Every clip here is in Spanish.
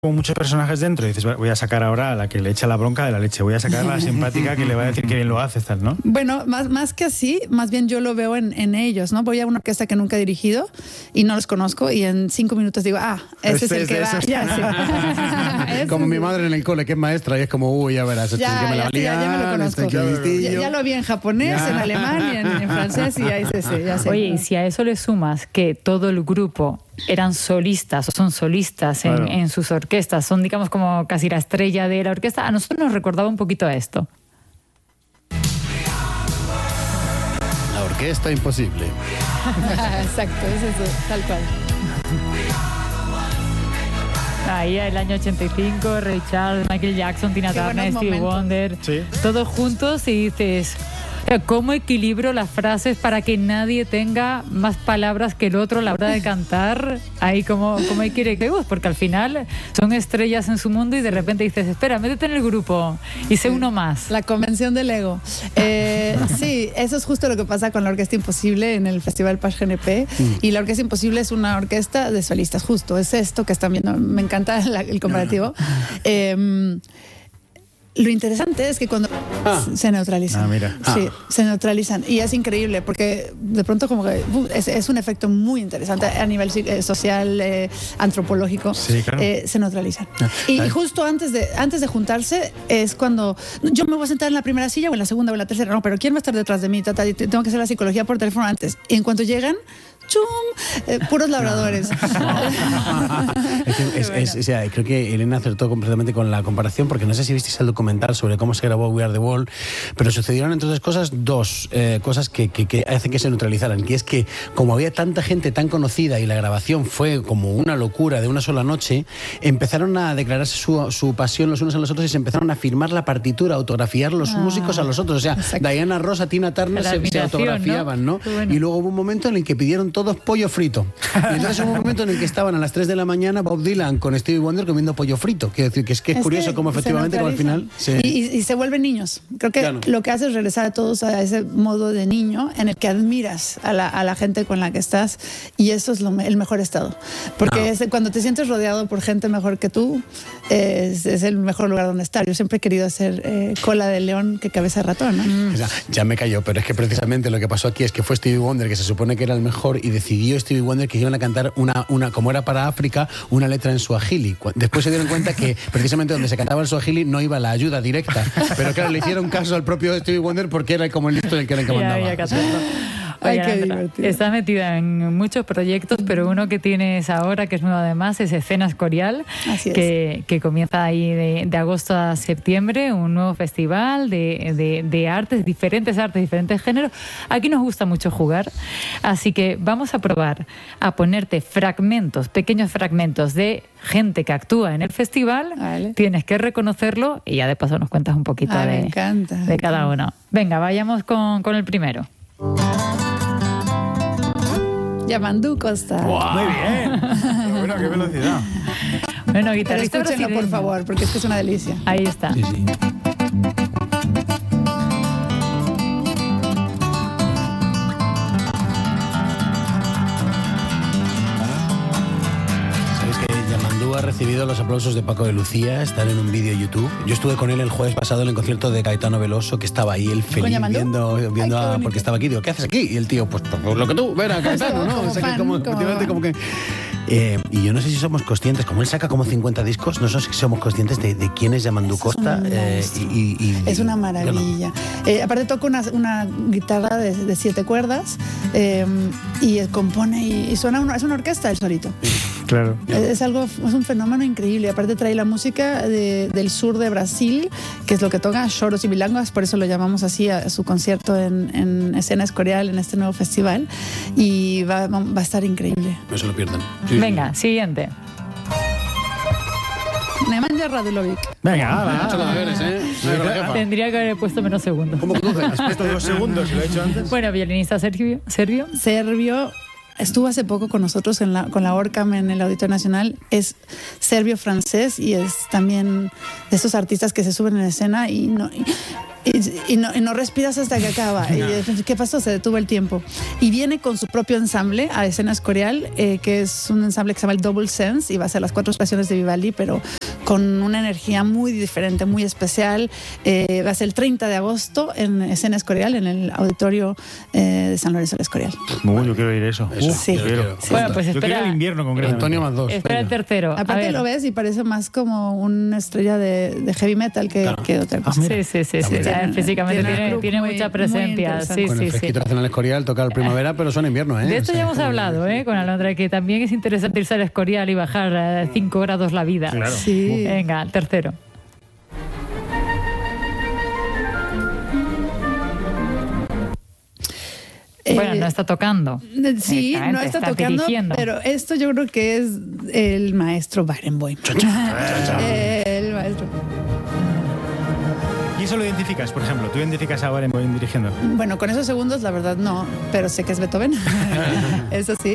como muchos personajes dentro y dices, voy a sacar ahora a la que le echa la bronca de la leche, voy a sacar a la simpática que le va a decir que bien lo hace, tal, ¿no? Bueno, más que así, más bien yo lo veo en ellos, ¿no? Voy a una orquesta que nunca he dirigido y no los conozco y en 5 minutos digo, ese es el que va. Ya, como mi madre en el cole, que es maestra, y es como, ya verás, ya me lo conozco. Ya lo vi en japonés, en alemán y en francés y ahí ya sé. Oye, y si a eso le sumas que todo el grupo eran solistas o son solistas en sus orquestas, son digamos como casi la estrella de la orquesta, a nosotros nos recordaba un poquito a esto. La orquesta imposible. Exacto, es eso, tal cual. Ahí el año 85, Ray Charles, Michael Jackson, Tina Turner, Stevie Wonder, sí, todos juntos y dices, ¿cómo equilibro las frases para que nadie tenga más palabras que el otro a la hora de cantar? Ahí como hay que ir, porque al final son estrellas en su mundo y de repente dices, espera, métete en el grupo y sé uno más. La convención del ego. Sí, eso es justo lo que pasa con la Orquesta Imposible en el Festival Page GNP. Y la Orquesta Imposible es una orquesta de solistas, justo, es esto que están viendo. Me encanta el comparativo. Lo interesante es que cuando se neutralizan, sí, se neutralizan y es increíble porque de pronto como que es un efecto muy interesante a nivel social, antropológico, sí, claro. Se neutralizan. Y justo antes de juntarse es cuando yo me voy a sentar en la primera silla o en la segunda o en la tercera, no, pero ¿quién va a estar detrás de mí? Tengo que hacer la psicología por teléfono antes. Y en cuanto llegan, ¡chum! Puros labradores. O sea, creo que Elena acertó completamente con la comparación, porque no sé si visteis el documental sobre cómo se grabó We Are the World, pero sucedieron entre otras cosas dos cosas que hacen que se neutralizaran, que es que como había tanta gente tan conocida y la grabación fue como una locura de una sola noche, empezaron a declararse su pasión los unos a los otros y se empezaron a firmar la partitura, a autografiar los músicos a los otros. O sea, exacto. Diana Ross, Tina Turner se autografiaban, ¿no? Bueno. Y luego hubo un momento en el que pidieron todos pollo frito. Y entonces hubo un momento en el que estaban a las 3 de la mañana Bob Dylan con Stevie Wonder comiendo pollo frito. Quiero decir que es curioso cómo efectivamente como al final... Y se vuelven niños. Creo que lo que hace es regresar a todos a ese modo de niño en el que admiras a la gente con la que estás, y eso es el mejor estado. Porque cuando te sientes rodeado por gente mejor que tú, es el mejor lugar donde estar. Yo siempre he querido hacer cola de león que cabeza de ratón, ¿no? Ya me cayó, pero es que precisamente lo que pasó aquí es que fue Stevie Wonder, que se supone que era el mejor, y decidió Stevie Wonder que iban a cantar una como era para África, una letra en suajili. Después se dieron cuenta que precisamente donde se cantaba el suajili no iba la ayuda directa, pero claro, le hicieron caso al propio Stevie Wonder porque era como el listo del que era el que mandaba. Ay, qué divertido. Estás metida en muchos proyectos, pero uno que tienes ahora, que es nuevo además, es Escena Escorial, que comienza ahí de agosto a septiembre, un nuevo festival de artes, diferentes géneros. Aquí nos gusta mucho jugar, así que vamos a probar a ponerte pequeños fragmentos de gente que actúa en el festival. Vale. Tienes que reconocerlo y ya de paso nos cuentas un poquito de cada uno. Venga, vayamos con el primero. Yamandu Costa. Wow. Muy bien. Bueno, qué velocidad. Bueno, guitarrista brasileño, por favor, porque es que es una delicia. Ahí está. Sí. Ha recibido los aplausos de Paco de Lucía, están en un vídeo YouTube. Yo estuve con él el jueves pasado en el concierto de Caetano Veloso, que estaba ahí él feliz viendo porque estaba aquí. Digo, ¿qué haces aquí? Y el tío, pues lo que tú, ven a Caetano, ¿no? O sea, como que y yo no sé si somos conscientes, como él saca como 50 discos, no sé si somos conscientes de quién es Yamandu Costa. Es una maravilla. Aparte toca una guitarra de 7 cuerdas y compone y suena es una orquesta él solito. Claro. Es un fenómeno increíble. Aparte trae la música del sur de Brasil, que es lo que toca, choros y milongas, por eso lo llamamos así a su concierto en Escena Escorial, en este nuevo festival, y va a estar increíble. No se lo pierdan. Venga, siguiente. Nemanja Radulovic. Venga, Tendría que haber puesto menos segundos. ¿Cómo que has puesto 2 segundos? ¿Lo he hecho antes? Bueno, violinista serbio. Estuvo hace poco con nosotros con la ORCAM en el Auditorio Nacional. Es serbio-francés y es también de esos artistas que se suben en escena y y no respiras hasta que acaba. Y, ¿qué pasó? Se detuvo el tiempo. Y viene con su propio ensamble a Escena Escorial, que es un ensamble que se llama el Double Sense, y va a ser las 4 estaciones de Vivaldi, pero con una energía muy diferente, muy especial. Va a ser el 30 de agosto en Escena Escorial, en el auditorio de San Lorenzo del Escorial. Yo quiero ir eso. Sí. Bueno, pues yo quiero el invierno concretamente. Antonio más 2. Espera el tercero. Aparte lo ves y parece más como una estrella de heavy metal que otra cosa. Sí. Físicamente tiene mucha presencia. Con el fresquito nacional Escorial toca el primavera, pero suena invierno, ¿eh? De esto ya hemos hablado, con Alondra, que también es interesante irse al Escorial y bajar a 5 grados la vida. Claro. Sí. Venga, el tercero. Bueno, no está tocando. Sí, no está tocando, dirigiendo. Pero esto yo creo que es el maestro Barenboim. El maestro. ¿Y eso lo identificas, por ejemplo? ¿Tú identificas a Barenboim dirigiendo? Bueno, con esos segundos la verdad no, pero sé que es Beethoven. Eso sí.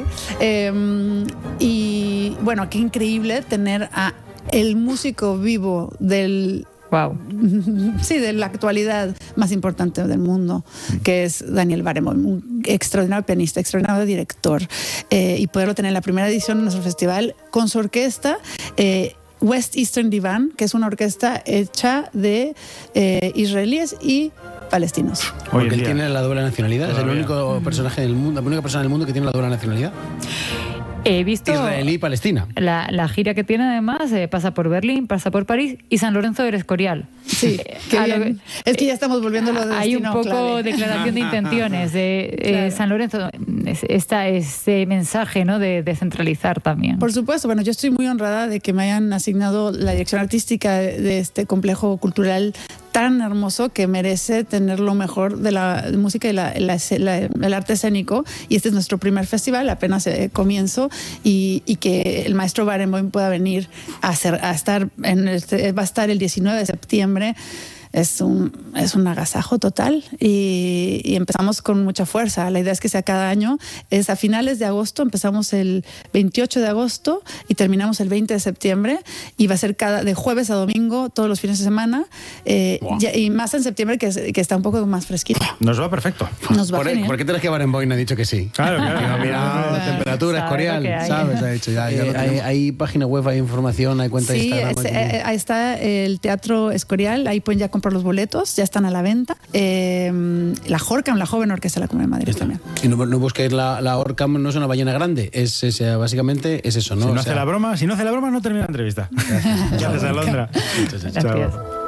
Y bueno, qué increíble tener a el músico vivo del... Wow. Sí, de la actualidad más importante del mundo, que es Daniel Barenboim, un extraordinario pianista, extraordinario director, y poderlo tener en la primera edición de nuestro festival con su orquesta, West Eastern Divan, que es una orquesta hecha de israelíes y palestinos. Porque él tiene la doble nacionalidad, es el único personaje del mundo, la única persona del mundo que tiene la doble nacionalidad. He visto Israelí y Palestina. La gira que tiene, además, pasa por Berlín, pasa por París y San Lorenzo del Escorial. Sí, qué bien. Es que ya estamos volviendo lo de hay un poco clave. Declaración de intenciones de claro. San Lorenzo, este mensaje, ¿no?, de descentralizar también. Por supuesto. Bueno, yo estoy muy honrada de que me hayan asignado la dirección artística de este complejo cultural tan hermoso que merece tener lo mejor de la música y el arte escénico. Y este es nuestro primer festival, apenas comienzo, y que el maestro Barenboim pueda venir va a estar el 19 de septiembre. Es un agasajo total y empezamos con mucha fuerza. La idea es que sea cada año. Es a finales de agosto, empezamos el 28 de agosto y terminamos el 20 de septiembre, y va a ser de jueves a domingo todos los fines de semana, y más en septiembre que está un poco más fresquito. Nos va perfecto. Nos va genial. ¿Por qué crees que Barenboim ha dicho que sí? Claro. Mira, temperatura, Escorial, ¿sabes? Ha dicho, hay página web, hay información, hay cuenta de Instagram. Sí, ahí está el Teatro Escorial, ahí pueden ya comprar los boletos, ya están a la venta. La Horkham, la joven orquesta de la Comunidad de Madrid también. Y no busquéis la Horkham, no es una ballena grande, básicamente es eso, ¿no? Si no hace la broma, no termina la entrevista. Gracias, Alondra. Gracias.